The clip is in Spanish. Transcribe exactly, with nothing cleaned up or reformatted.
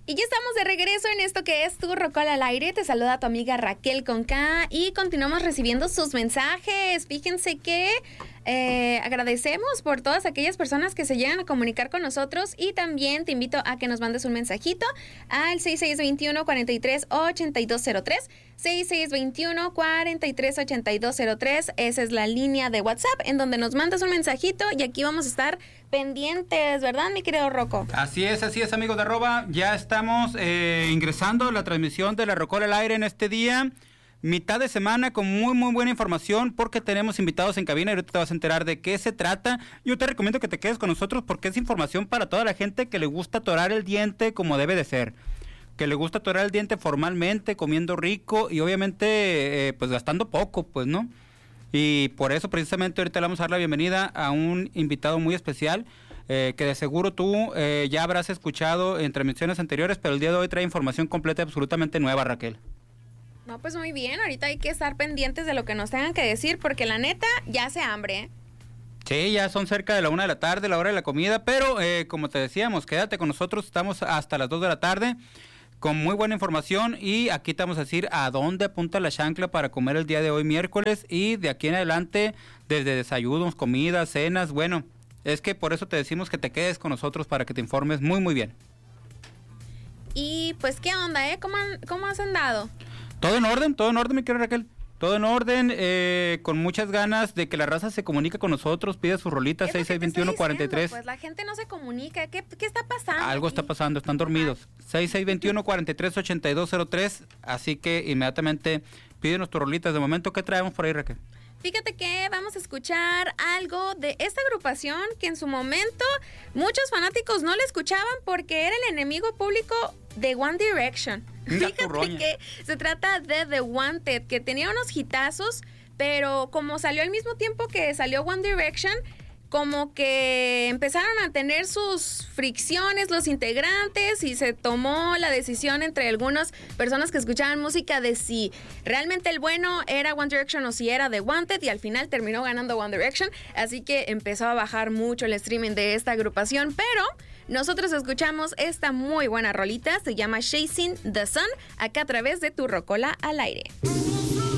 Y ya estamos de regreso en esto que es Tu Rocola al Aire. Te saluda tu amiga Raquel con K y continuamos recibiendo sus mensajes. Fíjense que eh, agradecemos por todas aquellas personas que se llegan a comunicar con nosotros y también te invito a que nos mandes un mensajito al seis seis dos uno, cuatro tres, ocho dos cero tres. seis seis dos uno, cuatro tres, ocho dos cero tres. Esa es la línea de WhatsApp en donde nos mandas un mensajito y aquí vamos a estar pendientes, ¿verdad, mi querido Rocco? Así es, así es, amigos de Arroba. Ya estamos eh, ingresando a la transmisión de La Rocola al Aire en este día. Mitad de semana con muy muy buena información porque tenemos invitados en cabina y ahorita te vas a enterar de qué se trata. Yo te recomiendo que te quedes con nosotros porque es información para toda la gente que le gusta atorar el diente como debe de ser. Que le gusta atorar el diente formalmente, comiendo rico y obviamente eh, pues gastando poco, pues, ¿no? Y por eso precisamente ahorita le vamos a dar la bienvenida a un invitado muy especial eh, que de seguro tú eh, ya habrás escuchado en transmisiones anteriores, pero el día de hoy trae información completa y absolutamente nueva, Raquel. No, pues muy bien, ahorita hay que estar pendientes de lo que nos tengan que decir porque la neta ya hace hambre, ¿eh? Sí, ya son cerca de la una de la tarde, la hora de la comida, pero eh, como te decíamos, quédate con nosotros, estamos hasta las dos de la tarde con muy buena información y aquí te vamos a decir a dónde apunta la chancla para comer el día de hoy miércoles y de aquí en adelante desde desayunos, comidas, cenas, bueno, es que por eso te decimos que te quedes con nosotros para que te informes muy muy bien. Y pues qué onda, ¿eh? ¿Cómo, han, cómo has andado? Todo en orden, todo en orden, mi querida Raquel. Todo en orden, eh, con muchas ganas de que la raza se comunique con nosotros, pide sus rolitas seis seis dos uno, cuatro tres. Pues la gente no se comunica, ¿qué, qué está pasando? Algo aquí? está pasando, están dormidos. seis seis dos uno, cuatro tres, ocho dos cero tres, así que inmediatamente pídenos tus rolitas. De momento, ¿qué traemos por ahí, Raquel? Fíjate que vamos a escuchar algo de esta agrupación que en su momento muchos fanáticos no la escuchaban porque era el enemigo público de One Direction. Fíjate que se trata de The Wanted, que tenía unos hitazos, pero como salió al mismo tiempo que salió One Direction, como que empezaron a tener sus fricciones los integrantes y se tomó la decisión entre algunas personas que escuchaban música de si realmente el bueno era One Direction o si era The Wanted, y al final terminó ganando One Direction, así que empezó a bajar mucho el streaming de esta agrupación, pero nosotros escuchamos esta muy buena rolita, se llama Chasing the Sun, acá a través de Tu Rocola al Aire.